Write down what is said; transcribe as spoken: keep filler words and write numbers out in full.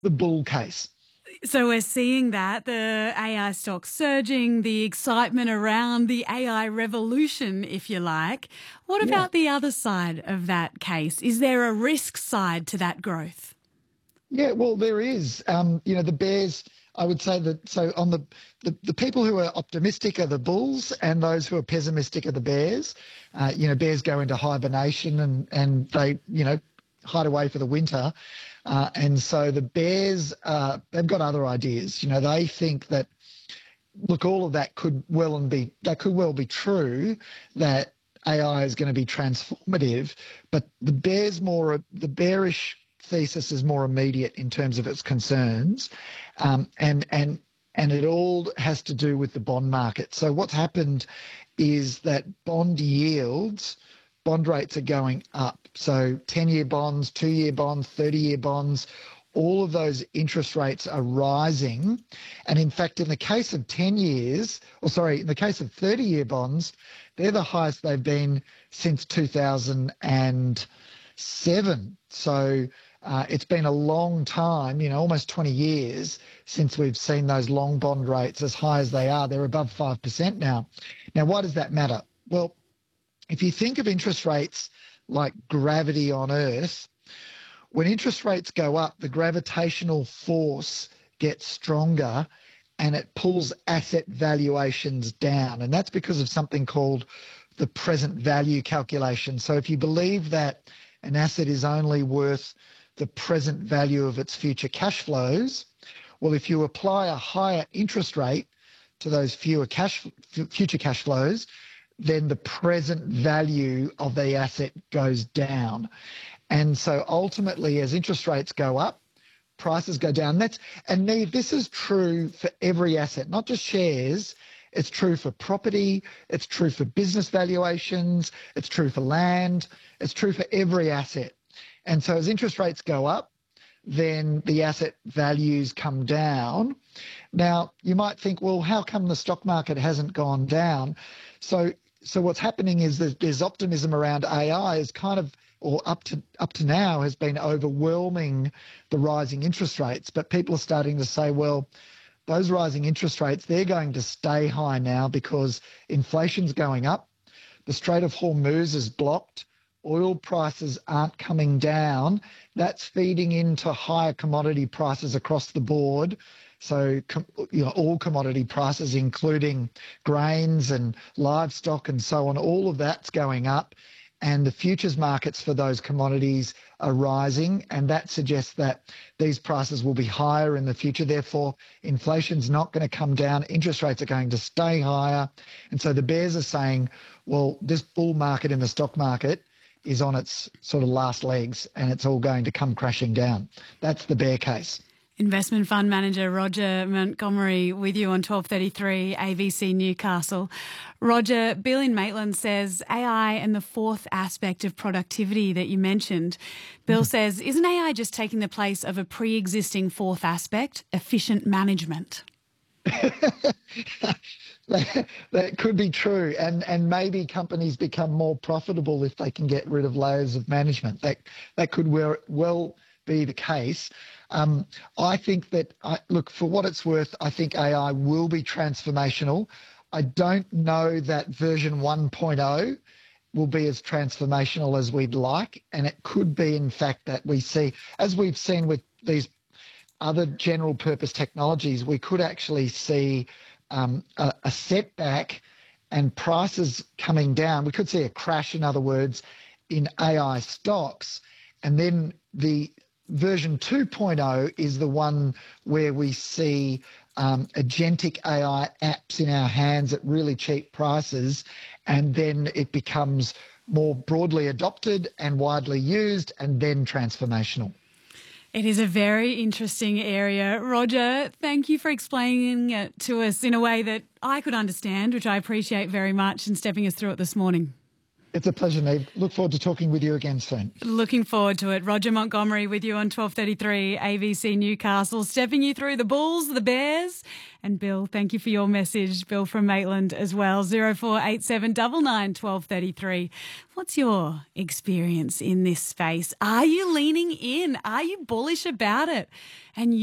the bull case. So we're seeing that, the A I stocks surging, the excitement around the A I revolution, if you like. What Yeah. about the other side of that case? Is there a risk side to that growth? Yeah, well, there is. Um, you know, the bears, I would say that, so on the, the, the people who are optimistic are the bulls and those who are pessimistic are the bears. Uh, you know, bears go into hibernation and, and they, you know, hide away for the winter. Uh, and so the bears, uh, they've got other ideas. You know, they think that, look, all of that could well and be, that could well be true, that A I is going to be transformative, but the bears more, the bearish thesis is more immediate in terms of its concerns, um, and and and it all has to do with the bond market. So what's happened is that bond yields, bond rates are going up. So ten-year bonds, two-year bonds, thirty-year bonds, all of those interest rates are rising. And in fact, in the case of ten years, or sorry, in the case of thirty-year bonds, they're the highest they've been since two thousand seven. So uh, it's been a long time, you know, almost twenty years since we've seen those long bond rates as high as they are. They're above five percent now. Now, why does that matter? Well, if you think of interest rates like gravity on Earth, when interest rates go up, the gravitational force gets stronger and it pulls asset valuations down. And that's because of something called the present value calculation. So if you believe that an asset is only worth the present value of its future cash flows, well, if you apply a higher interest rate to those fewer cash, future cash flows, then the present value of the asset goes down. And so ultimately, as interest rates go up, prices go down. That's and Neve, this is true for every asset, not just shares. It's true for property. It's true for business valuations. It's true for land. It's true for every asset. And so as interest rates go up, then the asset values come down. Now, you might think, well, how come the stock market hasn't gone down? So, so what's happening is that there's optimism around A I is kind of, or up to up to now, has been overwhelming the rising interest rates. But people are starting to say, well, those rising interest rates, they're going to stay high now because inflation's going up. The Strait of Hormuz is blocked. Oil prices aren't coming down. That's feeding into higher commodity prices across the board. So, you know, all commodity prices, including grains and livestock and so on, all of that's going up. And the futures markets for those commodities are rising, and that suggests that these prices will be higher in the future. Therefore, inflation's not going to come down. Interest rates are going to stay higher. And so the bears are saying, well, this bull market in the stock market is on its sort of last legs and it's all going to come crashing down. That's the bear case. Investment fund manager Roger Montgomery with you on twelve thirty-three A B C Newcastle. Roger, Bill in Maitland says A I and the fourth aspect of productivity that you mentioned. Bill says, isn't A I just taking the place of a pre-existing fourth aspect, efficient management? that, that could be true, and and maybe companies become more profitable if they can get rid of layers of management. That that could well, well be the case. Um, I think that, I, look, for what it's worth, I think A I will be transformational. I don't know that version one point oh will be as transformational as we'd like, and it could be, in fact, that we see, as we've seen with these other general purpose technologies, we could actually see um, a, a setback and prices coming down. We could see a crash, in other words, in A I stocks. And then the version two point oh is the one where we see um, agentic A I apps in our hands at really cheap prices, and then it becomes more broadly adopted and widely used, and then transformational. It is a very interesting area. Roger, thank you for explaining it to us in a way that I could understand, which I appreciate very much, and stepping us through it this morning. It's a pleasure, Neve. Look forward to talking with you again soon. Looking forward to it. Roger Montgomery with you on twelve thirty-three A B C Newcastle, stepping you through the Bulls, the Bears. And Bill, thank you for your message. Bill from Maitland as well. zero four eight seven nine nine one two three three. What's your experience in this space? Are you leaning in? Are you bullish about it? And you